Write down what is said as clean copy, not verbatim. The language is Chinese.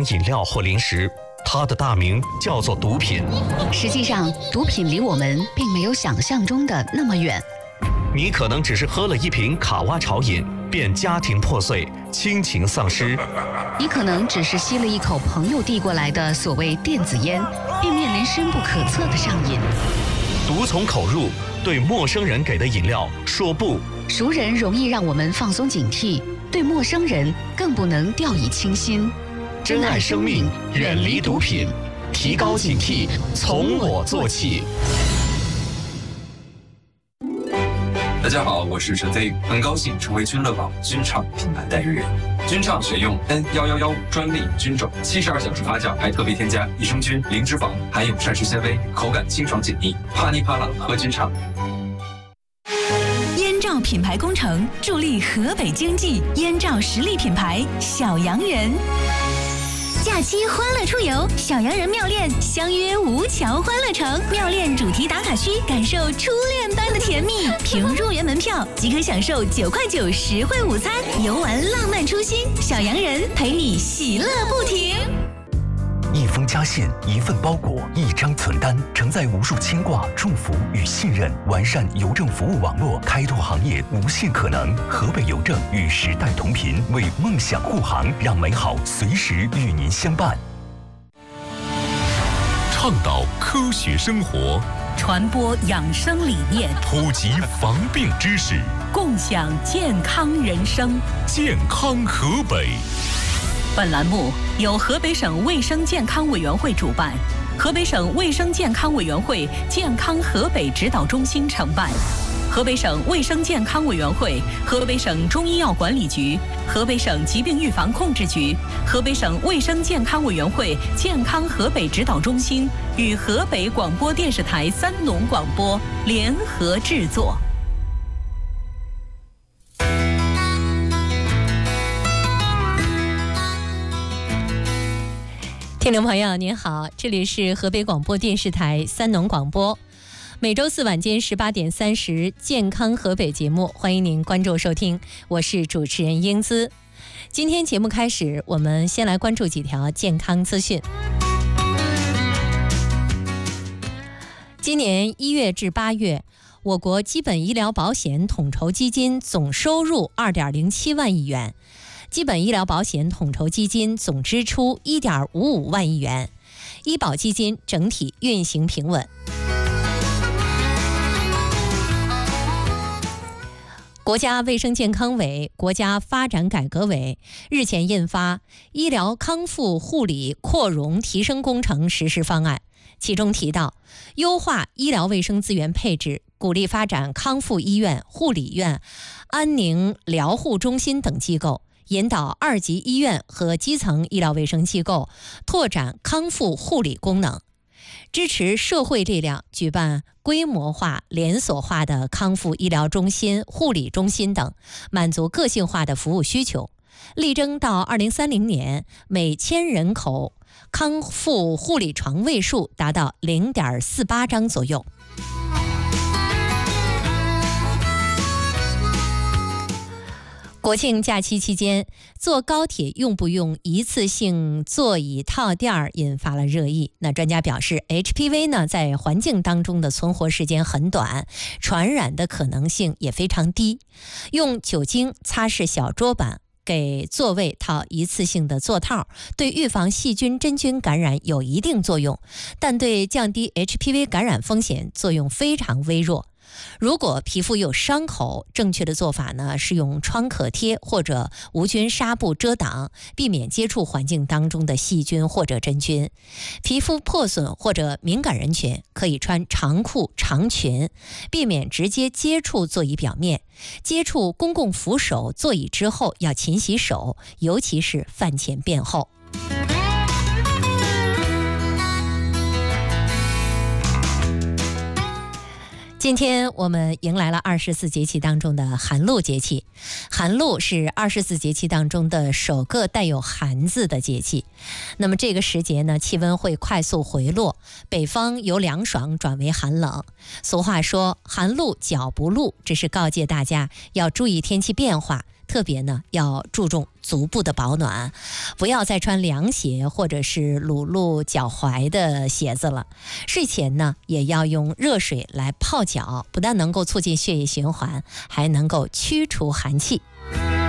饮料或零食，它的大名叫做毒品。 实际上，毒品离我们并没有想象中的那么远。 你可能只是喝了一瓶卡哇潮饮，便家庭破碎，亲情丧失； 你可能只是吸了一口朋友递过来的所谓电子烟，便面临深不可测的上瘾。 毒从口入，对陌生人给的饮料说不。 熟人容易让我们放松警惕，对陌生人更不能掉以轻心。 珍爱生命，远离毒品，提高警惕，从我做起。 大家好，我是陈飞宇，很高兴成为君乐宝菌畅品牌代言人。菌畅选用 N1115专利菌种，72小时发酵，还特别添加益生菌、零脂肪，含有膳食纤维，口感清爽解腻，啪哩啪啦喝菌畅。 燕赵品牌工程助力河北经济，燕赵实力品牌小洋人。假期欢乐出游，小洋人妙恋相约吴桥欢乐城，妙恋主题打卡区，感受初恋般的甜蜜。凭入园门票即可享受9块9实惠午餐，游玩浪漫初心，小洋人陪你喜乐不停。 一封家信，一份包裹，一张存单，承载无数牵挂、祝福与信任。完善邮政服务网络，开拓行业无限可能。河北邮政与时代同频，为梦想护航，让美好随时与您相伴。 倡导科学生活， 传播养生理念， 普及防病知识， 共享健康人生。 健康河北。 本栏目由河北省卫生健康委员会主办，河北省卫生健康委员会健康河北指导中心承办，河北省卫生健康委员会、河北省中医药管理局、河北省疾病预防控制局、河北省卫生健康委员会健康河北指导中心与河北广播电视台3农广播联合制作。 听众朋友您好，这里是河北广播电视台3农广播，每周4晚间18点30健康河北节目，欢迎您关注收听，我是主持人英姿。今天节目开始，我们先来关注几条健康资讯。今年1月至8月，我国基本医疗保险统筹基金总收入2.07万亿元，基本医疗保险统筹基金总支出1.55万亿元，医保基金整体运行平稳。国家卫生健康委、国家发展改革委日前印发《医疗康复护理扩容提升工程实施方案》，其中提到，优化医疗卫生资源配置，鼓励发展康复医院、护理院、安宁疗护中心等机构，引导2级医院和基层医疗卫生机构拓展康复护理功能，支持社会力量举办规模化、连锁化的康复医疗中心、护理中心等，满足个性化的服务需求，力争到2030年每1000人口康复护理床位数达到0.48张左右。国庆假期期间，坐高铁用不用一次性座椅套垫引发了热议。那专家表示 ，HPV 呢在环境当中的存活时间很短，传染的可能性也非常低。用酒精擦拭小桌板，给座位套一次性的座套，对预防细菌、真菌感染有一定作用，但对降低 HPV 感染风险作用非常微弱。如果皮肤有伤口，正确的做法呢是用创可贴或者无菌纱布遮挡，避免接触环境当中的细菌或者真菌。皮肤破损或者敏感人群可以穿长裤、长裙，避免直接接触座椅表面。接触公共扶手座椅之后要勤洗手，尤其是饭前便后。今天我们迎来了24节气当中的寒露节气，寒露是24节气当中的首个带有寒字的节气。那么这个时节呢，气温会快速回落，北方由凉爽转为寒冷。俗话说寒露脚不露，这是告诫大家要注意天气变化， 特别呢要注重足部的保暖，不要再穿凉鞋或者是裸露脚踝的鞋子了。睡前呢也要用热水来泡脚，不但能够促进血液循环，还能够驱除寒气。